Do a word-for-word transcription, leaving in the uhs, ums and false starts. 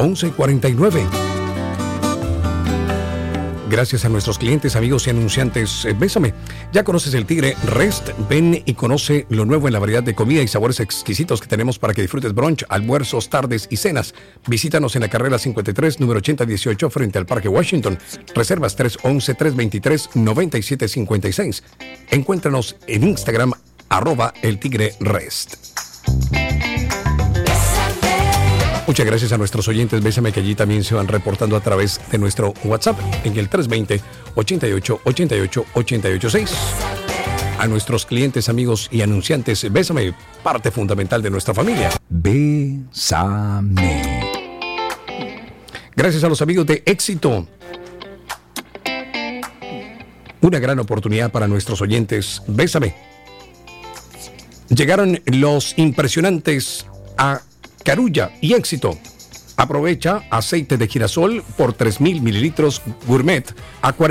once cuarenta y nueve. Gracias a nuestros clientes, amigos y anunciantes, eh, Bésame. Ya conoces el Tigre Rest. Ven y conoce lo nuevo en la variedad de comida y sabores exquisitos que tenemos para que disfrutes brunch, almuerzos, tardes y cenas. Visítanos en la carrera cincuenta y tres, número ochenta dieciocho, frente al Parque Washington. Reservas tres once, tres veintitrés, noventa y siete cincuenta y seis. Encuéntranos en Instagram, arroba el Tigre Rest. Muchas gracias a nuestros oyentes, Bésame, que allí también se van reportando a través de nuestro WhatsApp en el tres veinte, ochenta y ocho, ochenta y ocho, ochenta y ocho seis. A nuestros clientes, amigos y anunciantes, Bésame, parte fundamental de nuestra familia. Bésame. Gracias a los amigos de Éxito. Una gran oportunidad para nuestros oyentes, Bésame. Llegaron los impresionantes a Carulla y Éxito. Aprovecha aceite de girasol por tres mil mililitros gourmet a